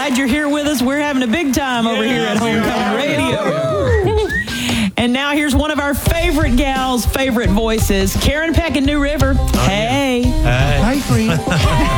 glad you're here with us. We're having a big time over here at Homecoming Radio. And now here's one of our favorite gals' favorite voices, Karen Peck in New River. Hey. Hey, friend.